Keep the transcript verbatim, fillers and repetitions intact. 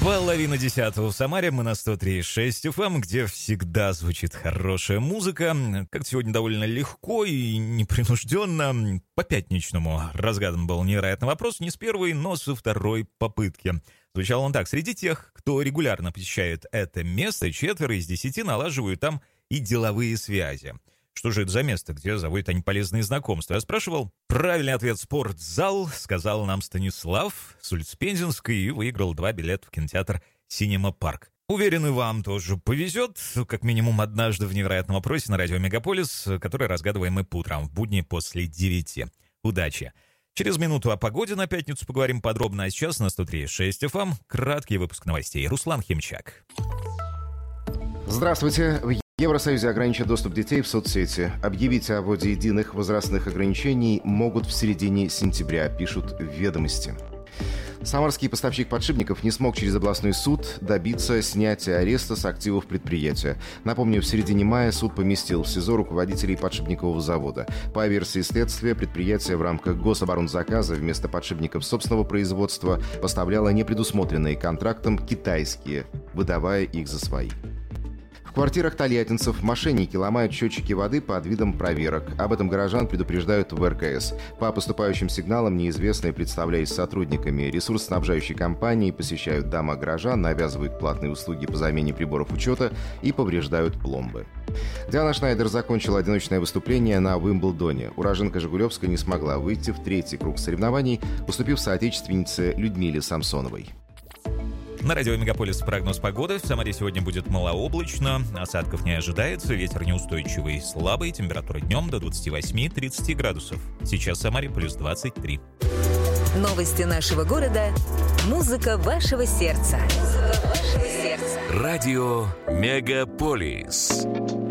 Половина десятого в Самаре, мы на сто три и шесть эф эм, где всегда звучит хорошая музыка. Как сегодня довольно легко и непринужденно. По пятничному разгадан был невероятный вопрос не с первой, но со второй попытки. Звучал он так: среди тех, кто регулярно посещает это место, четверо из десяти налаживают там и деловые связи. Что же это за место, где заводят они полезные знакомства? Я спрашивал. Правильный ответ — спортзал, сказал нам Станислав с улицы Пензенской и выиграл два билета в кинотеатр «Синема Парк». Уверен, и вам тоже повезет, как минимум однажды в невероятном вопросе на радио «Мегаполис», который разгадываем мы по утрам в будни после девяти. Удачи! Через минуту о погоде на пятницу поговорим подробно, а сейчас на сто три и шесть эф эм краткий выпуск новостей. Руслан Химчак. Здравствуйте. В Евросоюзе ограничат доступ детей в соцсети. Объявить о вводе единых возрастных ограничений могут в середине сентября, пишут в «Ведомости». Самарский поставщик подшипников не смог через областной суд добиться снятия ареста с активов предприятия. Напомню, в середине мая суд поместил в СИЗО руководителей подшипникового завода. По версии следствия, предприятие в рамках гособоронзаказа вместо подшипников собственного производства поставляло непредусмотренные контрактом китайские, выдавая их за свои. В квартирах тольяттинцев мошенники ломают счетчики воды под видом проверок. Об этом горожан предупреждают в эр ка эс. По поступающим сигналам неизвестные, представляясь сотрудниками ресурсоснабжающей компании, посещают дома горожан, навязывают платные услуги по замене приборов учета и повреждают пломбы. Диана Шнайдер закончила одиночное выступление на Уимблдоне. Уроженка Жигулевска не смогла выйти в третий круг соревнований, уступив соотечественнице Людмиле Самсоновой. На радио «Мегаполис» прогноз погоды. В Самаре сегодня будет малооблачно, осадков не ожидается, ветер неустойчивый, слабый, температура днем до двадцати восьми — тридцати градусов. Сейчас в Самаре плюс двадцать три. Новости нашего города. Музыка вашего сердца. Музыка вашего сердца. Радио «Мегаполис».